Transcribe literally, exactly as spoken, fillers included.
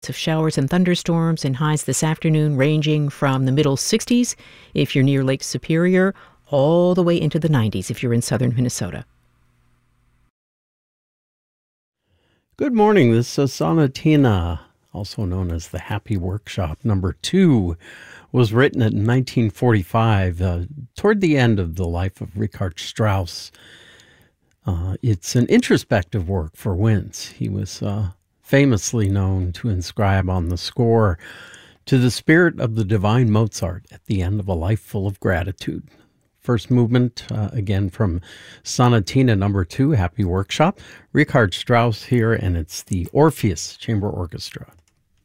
of showers and thunderstorms, and highs this afternoon ranging from the middle sixties if you're near Lake Superior, all the way into the nineties if you're in southern Minnesota. Good morning. This is Sonatina, also known as the Happy Workshop. Number two was written in nineteen forty-five, uh, toward the end of the life of Richard Strauss. Uh, it's an introspective work for winds. He was uh, famously known to inscribe on the score, "To the spirit of the divine Mozart at the end of a life full of gratitude." First movement, uh, again from Sonatina number two, Happy Workshop. Richard Strauss here, and it's the Orpheus Chamber Orchestra.